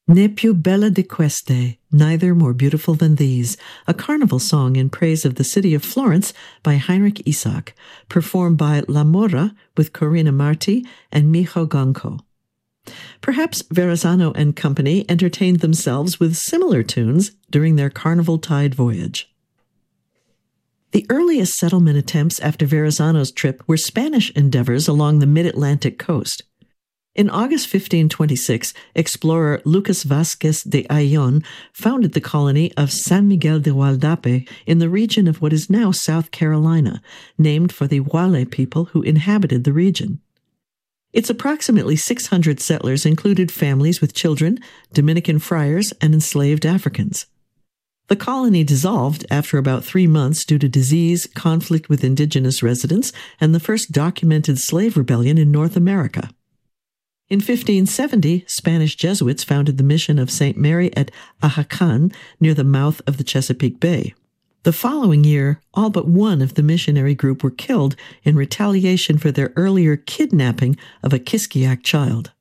Ne più bella di queste, neither more beautiful than these, a carnival song in praise of the city of Florence by Heinrich Isak, performed by La Mora with Corina Marti and Mijo Gonco. Perhaps Verrazzano and company entertained themselves with similar tunes during their carnival tide voyage. The earliest settlement attempts after Verrazzano's trip were Spanish endeavors along the mid-Atlantic coast. In August 1526, explorer Lucas Vasquez de Ayllón founded the colony of San Miguel de Gualdape in the region of what is now South Carolina, named for the Wale people who inhabited the region. Its approximately 600 settlers included families with children, Dominican friars, and enslaved Africans. The colony dissolved after about 3 months due to disease, conflict with indigenous residents, and the first documented slave rebellion in North America. In 1570, Spanish Jesuits founded the mission of St. Mary at Ajacan, near the mouth of the Chesapeake Bay. The following year, all but one of the missionary group were killed in retaliation for their earlier kidnapping of a Kiskiak child.